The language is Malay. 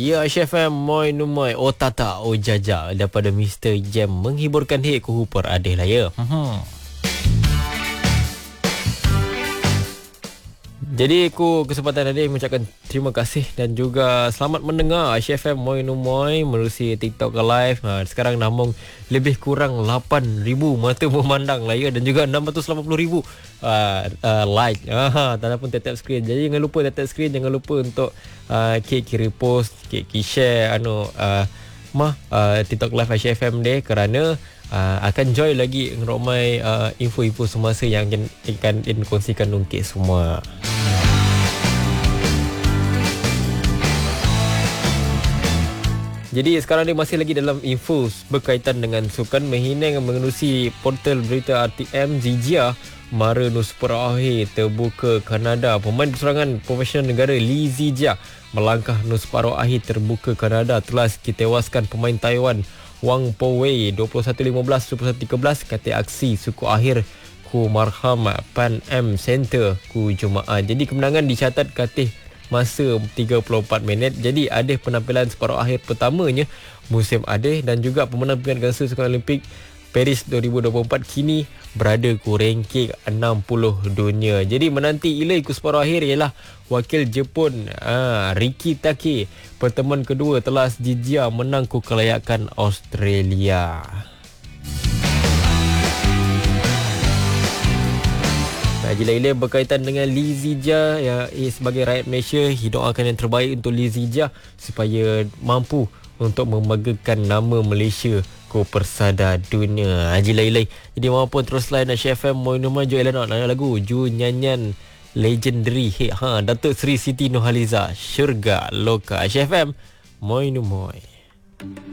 Ya, SFM Moi Numoi Oh Tata Oh Jaja daripada Mr. Jam menghiburkan hit ku per adeh lah ya. Jadi aku kesempatan tadi mengucapkan terima kasih dan juga selamat mendengar SFM Moi Numoi melalui TikTok live. Sekarang namun lebih kurang 8,000 mata memandang lah ya, dan juga 680,000 like. Tak pun tap screen. Jadi jangan lupa tap screen, jangan lupa untuk kiri post, kiri share TikTok live SFM dia, kerana akan join lagi ramai info-info semasa yang akan dikongsikan ungkit semua. Jadi sekarang ni masih lagi dalam info berkaitan dengan sukan. Mahinang mengerusi portal berita RTM Zijia mara nuspera akhir terbuka Kanada. Pemain berserangan profesional negara Lee Zijia melangkah nuspera akhir terbuka Kanada telah ditewaskan pemain Taiwan Wang Powei 21-15, 21-13 kata aksi suku akhir ku Marham Pan Am Center ku Jumaat. Jadi kemenangan dicatat katih masa 34 minit. Jadi ada penampilan separuh akhir pertamanya musim adeh, dan juga pemenang Piala Gangsa Sukan Olimpik Paris 2024 kini berada ku ranking 60 dunia. Jadi menanti ilai ku separuh akhir ialah wakil Jepun Riki Take. Pertemuan kedua telah Zijia menang ku kelayakan Australia. Gila-gila berkaitan dengan Lee Zijia sebagai rakyat Malaysia, doakan yang terbaik untuk Lee Zijia supaya mampu untuk membanggakan nama Malaysia ke persada dunia. Gila-gila. Jadi maupun terus lain SFM Moi Numoi jo elan lagu ju nyanyian legendary hit Datuk Seri Siti Nurhaliza Syurga Loka. SFM Moi Numoi.